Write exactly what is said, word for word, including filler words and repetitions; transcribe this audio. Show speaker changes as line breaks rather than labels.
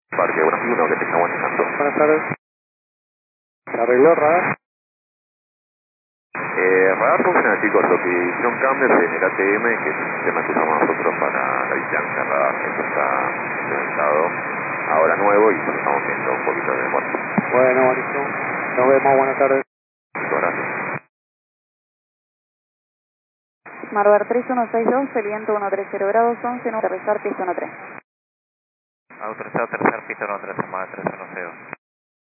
Parque veintiuno que te está manejando.
Buenas tardes. ¿Se arregló radar?
Eh, radar funciona, chicos. Lo que hicieron cambios en el A T M, que es el sistema que usamos nosotros para la vigilancia radar. Esto está implementado ahora nuevo y estamos viendo un poquito de demora.
Bueno, buenísimo. Nos vemos, buenas tardes.
Muchas gracias.
Marbar tres uno seis dos, el viento uno tres cero grados, once, no aterrizar, piso uno tres.
Autorizado aterrizar, pista uno tres, Marbar tres uno seis dos.